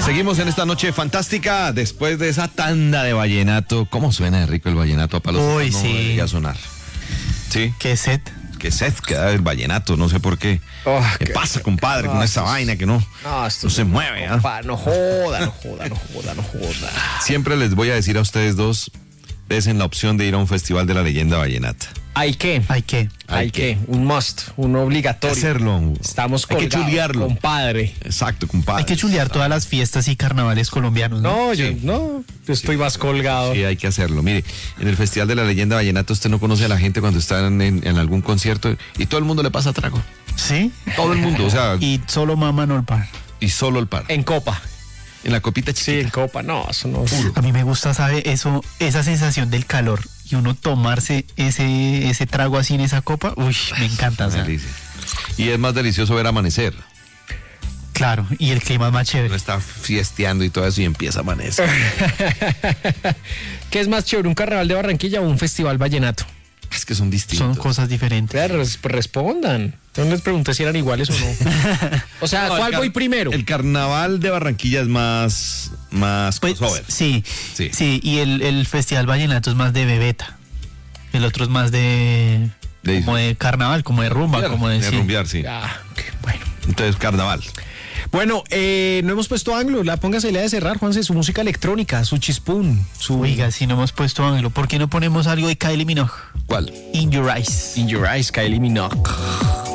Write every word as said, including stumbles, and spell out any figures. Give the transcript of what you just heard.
Seguimos en esta noche fantástica después de esa tanda de vallenato. ¿Cómo suena de rico el vallenato a palos? Uy, no sí. debería sonar. ¿Sí? ¿Qué set? Que sed que da el vallenato, no sé por qué. Oh, ¿Qué qué- pasa, compadre, no, con esa esto es- vaina que no, No, esto no se es- mueve? ¿ah? compa, no joda, no joda, no joda, no joda. Siempre les voy a decir a ustedes dos, desen la opción de ir a un festival de la leyenda vallenata. ¿Hay qué? ¿Hay qué? Hay Hay que. que, un must, un obligatorio. Hacerlo. Estamos Hay que colgados, chulearlo. compadre. Exacto, compadre. Hay que chulear todas las fiestas y carnavales colombianos, ¿no? No, yo Sí. no, yo estoy más colgado. Sí, hay que hacerlo. Mire, en el Festival de la Leyenda Vallenata usted no conoce a la gente cuando están en, en algún concierto y todo el mundo le pasa trago. ¿Sí? Todo el mundo, o sea, y, Y solo maman al par. solo el par. En copa. En la copita Sí, chiquita. en copa. No, eso no. A mí me gusta, ¿sabe? Eso, esa sensación del calor y uno tomarse ese, ese trago así en esa copa. Uy, me encanta. O sea, Delicia. Y es más delicioso ver amanecer. claro, y el clima es más Uno chévere. está fiesteando y todo eso y empieza a amanecer. ¿Qué es más chévere, un carnaval de Barranquilla o un festival vallenato? Es que son distintos. Son cosas diferentes. Claro, res- respondan. Yo les pregunté si eran iguales o no. O sea, No, el ¿cuál car- voy primero? El carnaval de Barranquilla es más, más Pues, crossover. sí, Sí. sí, y el, el Festival Vallenato es más de bebeta. El otro es más de... De- como de carnaval, como de rumba, Rumbear, como de... de sí. rumbear, sí. Ah, ok, bueno. Entonces, carnaval. Bueno, eh, no hemos puesto Anglo. La póngase la de cerrar, Juanse, su música electrónica, su chispún, su Oiga, si no hemos puesto Anglo, ¿por qué no ponemos algo de Kylie Minogue? ¿Cuál? In Your Eyes. In Your Eyes, Kylie Minogue.